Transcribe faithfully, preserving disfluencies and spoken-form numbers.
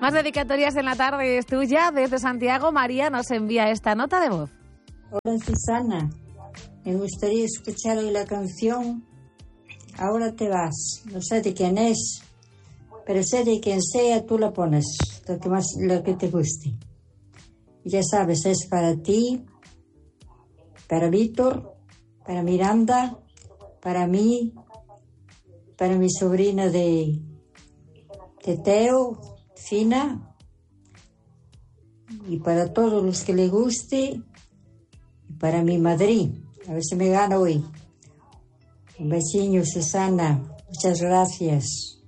Más dedicatorias en la tarde es tuya. Desde Santiago, María nos envía esta nota de voz. Hola, Susana. Me gustaría escuchar hoy la canción Ahora te vas. No sé de quién es, pero sé de quien sea, tú la pones, lo que más, lo que te guste. Y ya sabes, es para ti, para Víctor, para Miranda, para mí, para mi sobrina de, de Teo, Fina, y para todos los que le guste, y para mi Madrid. A ver si me gano hoy. Un besillo, Susana. Muchas gracias.